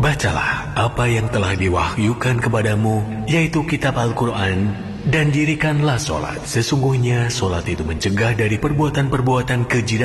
Bacalah apa yang telah diwahyukan kepadamu, yaitu kitab Al-Quran, dan dirikanlah sholat. Sesungguhnya sholat itu mencegah dari perbuatan-perbuatan keji